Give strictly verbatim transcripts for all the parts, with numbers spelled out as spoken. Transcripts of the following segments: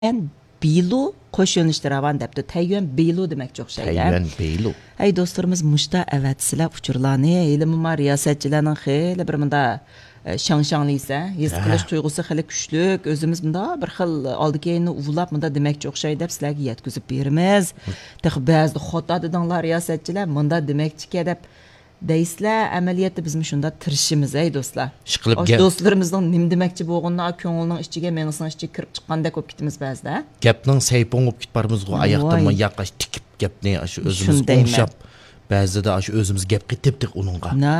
Bilu qo'sh yo'nalishda ravon debdi. Tayyuan Bilu demakchi o'xshaydi. Tayyuan Bilu. Ay do'stlarimiz mushta avatsizlar uchurlarni, ilmi riyosatchilarning xeyli bir munda shang-shanglisa, his qilish tuyg'usi xili kuchlik, o'zimiz bunda bir xil oldi-keyinni uvlab munda demakchi o'xshaydi deb sizlarga yetkazib beramiz. Tix ba'zi xato dedinglar riyosatchilar, munda demakchi deb deysizlar, amaliyotda biz shunda tirishimiz ey do'stlar. Ishqilib gap do'stlarimizning nim demakchi bo'lganini ko'ngilning ichiga, menisining ichiga kirib chiqqandek bo'lib ketimiz ba'zida. Gapning saypon bo'lib ketparmizgo, oyoqdan yoqash tikib gapni shu o'zimiz o'ngshab, ba'zida shu o'zimiz gapga tepdik uningga. Na,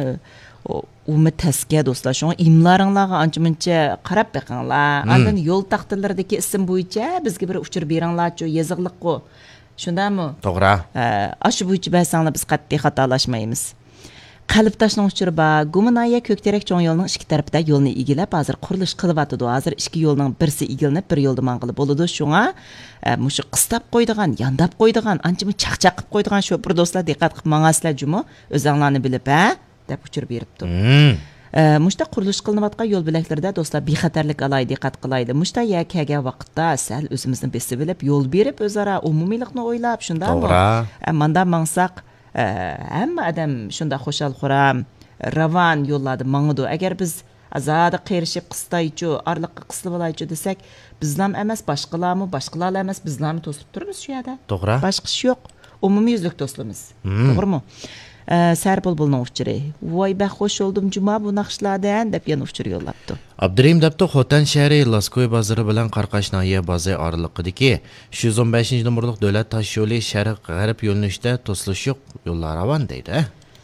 umi taska do'stlar, shunga imlaringlarga ancha-muncha qarab beqinglar. Andan yo'l taqdirlaridagi ism bo'yicha bizga bir uchur beringlar-chu, yezig'liq-ku. Shundami? To'g'ri. Aşı bo'yicha basanglar biz qat'iy xatolashmaymiz. Qalb tashning uchuri ba, Gumunaya Ko'kterak cho'ng yo'lning ikki tarafida yo'lni egilab, hozir qurilish qilyapti. Hozir ikki yo'lning birsi egilinib, bir yo'lda mang'ilib bo'ladi. Shunga mushu qistab qo'ydigan, yandab qo'ydigan, ancha-muncha chaqchaq qilib qo'ydigan sho'pir do'stlar diqqat qilib mangasizlar jumu, o'zinglarni bilib, ha, deb uchirib beribdi. Mushta qurilish qilinayotgan yo'l bilaklarida do'stlar bexatarlik alaydi, diqqat qilaydi. Mushta yakaga vaqtda sal o'zimizni besib bilib, yo'l berib, o'zaro umumiylikni o'ylab, shundami? To'g'ri. Manda mangsaq, hamma odam shunda xo'shal xuram, ravan yo'llarda mang'idi. Agar biz azada qerishib qistaychu, arliqqa qisilib olaychu desak, bizlam emas, boshqalarmi, boshqalar emas, bizlarni to'sib turibmiz shu yerda. To'g'ri. Boshqa ish yo'q. Umumiy yuzlik do'stlarimiz. To'g'rimi? Sarbulbulning uchuri. Voy ba xo'sh oldum juma bu naqshlardan deb yana uchur yo'llabdi. Abdurim debdi Xotan shahri Laskoy bozori bilan Qarqashnoya bozori oraliqidagi uch yuz o'n beshinchi nomerlik davlat tosh yo'li sharq g'arb yo'nalishida to'silish yo'q yo'llar ravon deydi.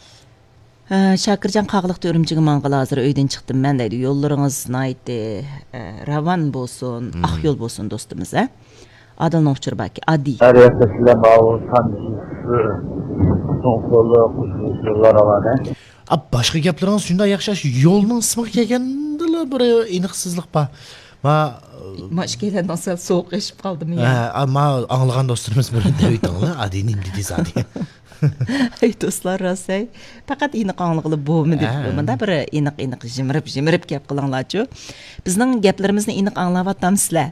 Shakirjon qag'liqda Urumchiga mang'il hozir uydan chiqdim men deydi. Yo'llaringiz naydi ravon bo'lsin, oq yo'l bo'lsin do'stimiz, ha? Adilning uchuri baki Adi. Ab boshqa gaplaringiz shunday yaxshi yo'lning ismiga kelgandilar bir aniqsizlik bor. Ma mashkeladan sal sovuq eshib qoldimi? Ha, ma anglagan do'stlarimiz bir deytinglar, Adi nim dedi zati. Ey do'stlar, rostay faqat aniq anglig'ili bo'lmi deb menda bir aniq-aniq jimirib-jimirib gap qilinglarchu. Bizning gaplarimizni aniq anglayaptamizlar.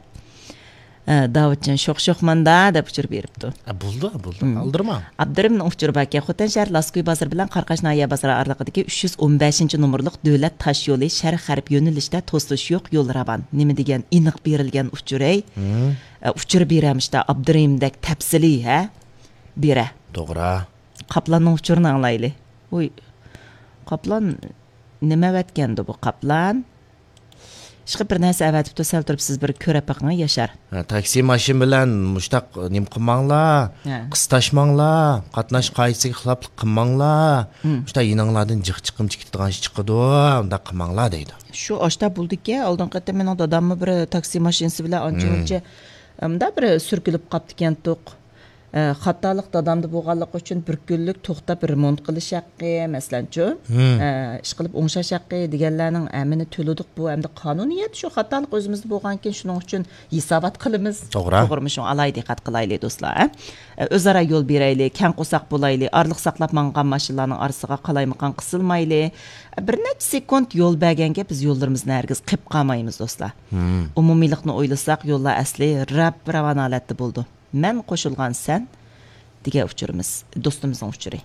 Davudjon sho'x-sho'xmanda deb uchirib beribdi. Bo'ldi, bo'ldi. Aldirma. Abdurimning uchuri baki Xotan shahar Laskoy bozori bilan Qarqashnoya bozori oraliqidagi uch yuz o'n beshinchi nomerlik davlat tosh yo'li sharq g'arb yo'nalishida to'silish yo'q yo'l ravon. Nima degan aniq berilgan uchuray? Uchirib beramishda Abdurimdek tafsili, ha? Bera. To'g'ri. Qaplanning uchurini anglayli. Voy. Qaplan nima vatgandi bu qaplan? Ishqib bir narsa avatibdi, sal turib siz bir ko'rib baqing Yashar. Taksi mashin bilan mushtaq nim qilmanglar, qistashmanglar, qatnash qoidasiga xiloflik qilmanglar. Mushtaq yininglardan jiq chiqim chiqadigan ish chiqadi, unda qilmanglar deydi. Shu oshda buldikka, oldin qatta mening dadamni bir taksi mashinasi bilan ancha-muncha unda bir surkilib qapti ekan to'q. Xatolik dadamda bo'lganligi uchun bir kunlik to'xtab remont qilish haqqi, masalanchu, ish qilib o'ngshash haqqi deganlarning amini to'lidiq bu hamda qonuniyat shu xatolik o'zimizda bo'lgankin shuning uchun hisobot qilamiz. To'g'rimi shu alay diqqat qilaylik do'stlar. O'zaro yo'l beraylik, kang qo'saq bo'laylik, arliq saqlab mangan mashinalarning orasiga qalaymiqan qisilmayli. Bir necha sekund yo'l berganga biz yo'llarimizni hargiz qilib qolmaymiz do'stlar. Umumiylikni o'ylasak, yo'llar asli rab ravon holatda bo'ldi. Men qo'shilgan sen degan uchurimiz, do'stimizning uchuri.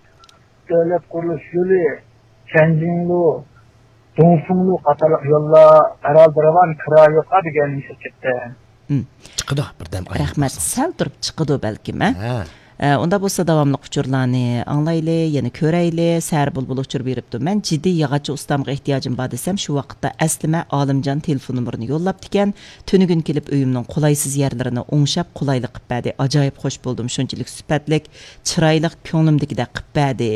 Davlat qurilish yo'li, Chanjinglu, Do'ngsunlu qatorliq yo'llar Aral Biravan kira yo'qa degan chiqdi. Chiqdi birdan. Rahmat, sal turib chiqdi balkim, ha? Unda bo'lsa davomli uchurlarni anglayli, yana ko'rayli, sar bulbul uchurib beribdi. Men jiddiy yog'och ustamga ehtiyojim bor desam, shu vaqtda aslima Olimjon telefon nomerini yo'llabdi ekan. Tunigun kelib uyimning qulaysiz yerlarini o'ngshab qulaylik qilib berdi. Ajoyib xush bo'ldim. Shunchalik sifatlik, chiroyli ko'nglimdagidek qilib berdi.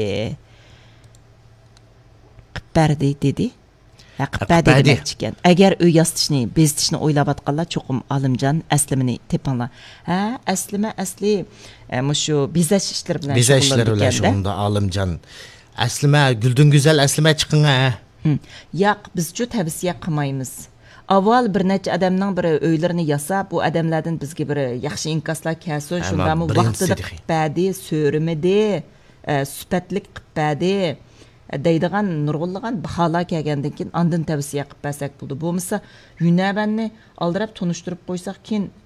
Qilib berdi dedi. Qilib berdi ekan. Agar uy yostishni, beztishni o'ylayotganlar cho'qim Olimjon aslimini tepinglar. Ha, aslima asli mushu bezash ishlari bilan bezash ishlari bilan shunda Olimjon aslima guldan go'zal aslima chiqing ha. Yo'q, biz ju tavsiya qilmaymiz. Avval bir necha odamning bir uylarini yasab, bu odamlardan bizga bir yaxshi inkaslar kelsin, shundami vaqtida qilib berdi, so'rimidi, sifatlik qilib berdi. deydigan nurg'unlagan baholar kelgandan keyin andin tavsiya qilib bersak bo'ldi. Bo'lmasa Yunabanni aldirab tunishtirib qo'ysak keyin